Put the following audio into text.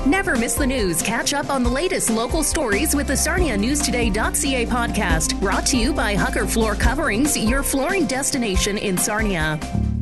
Never miss the news. Catch up on the latest local stories with the SarniaNewsToday.ca podcast, brought to you by Hucker Floor Coverings, your flooring destination in Sarnia.